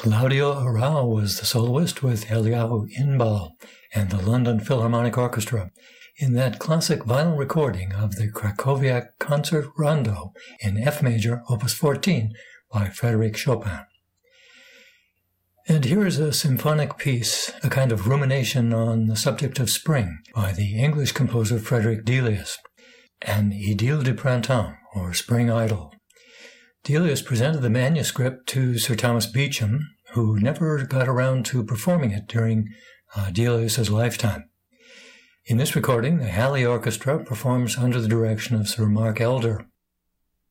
Claudio Arrau was the soloist with Eliyahu Inbal and the London Philharmonic Orchestra in that classic vinyl recording of the Krakowiak Concert Rondo in F major, Opus 14, by Frédéric Chopin. And here is a symphonic piece, a kind of rumination on the subject of spring, by the English composer Frederick Delius, an Idylle du Printemps, or Spring Idyll. Delius presented the manuscript to Sir Thomas Beecham, who never got around to performing it during Delius's lifetime. In this recording, the Halley Orchestra performs under the direction of Sir Mark Elder.